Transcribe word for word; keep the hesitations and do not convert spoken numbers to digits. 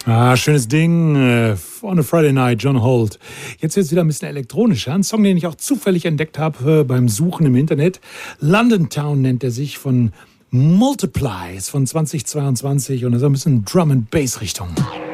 Ah, schönes Ding. Äh, on a Friday Night, John Holt. Jetzt wird es wieder ein bisschen elektronischer. Ein Song, den ich auch zufällig entdeckt habe äh, beim Suchen im Internet. London Town nennt er sich, von Multiplies von zwanzig zweiundzwanzig. Und das ist ein bisschen Drum and Bass Richtung.